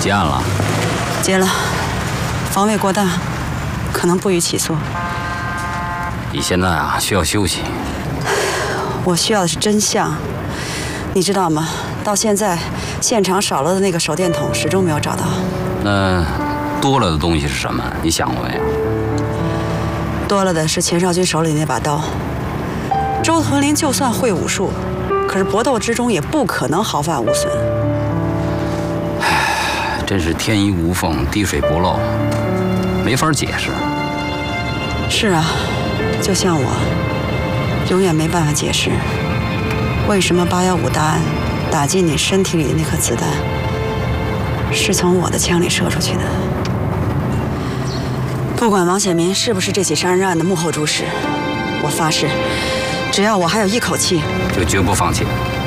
结案了？ 结了，防卫过大，可能不予起诉。 你现在啊需要休息。 我需要的是真相，你知道吗？到现在，现场少了的那个手电筒始终没有找到。 那多了的东西是什么？你想过没有？ 多了的是钱少军手里那把刀。周屯林就算会武术，可是搏斗之中也不可能毫发无损。 唉，真是天衣无缝，滴水不漏，没法解释。 是啊，就像我，永远没办法解释，为什么815大案打进你身体里的那颗子弹，是从我的枪里射出去的。不管王显民是不是这起杀人案的幕后主使，我发誓，只要我还有一口气， 就绝不放弃。